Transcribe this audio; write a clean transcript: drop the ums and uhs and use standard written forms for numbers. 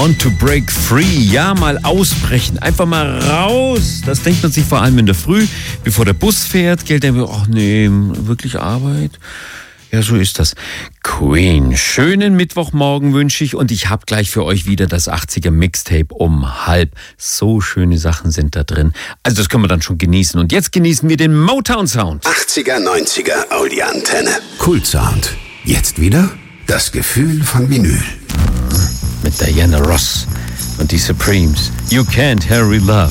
Want to break free. Ja, mal ausbrechen. Einfach mal raus. Das denkt man sich vor allem in der Früh, bevor der Bus fährt. Gell, denkt man, ach nee, wirklich Arbeit? Ja, so ist das. Queen, schönen Mittwochmorgen wünsche ich und ich habe gleich für euch wieder das 80er Mixtape um 12:30. So schöne Sachen sind da drin. Also das können wir dann schon genießen. Und jetzt genießen wir den Motown Sound. 80er, 90er Audi-Antenne. Kultsound. Jetzt wieder das Gefühl von Vinyl. Mit Diana Ross und die Supremes. You Can't Hurry Love.